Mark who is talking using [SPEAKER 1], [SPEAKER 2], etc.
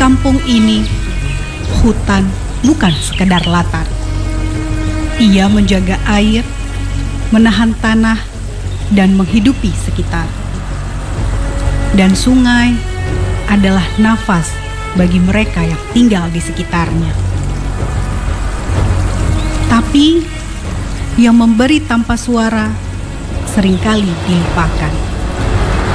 [SPEAKER 1] kampung ini, hutan bukan sekedar latar. Ia menjaga air, menahan tanah, dan menghidupi sekitar. Dan sungai adalah nafas bagi mereka yang tinggal di sekitarnya. Tapi yang memberi tanpa suara seringkali dilupakan.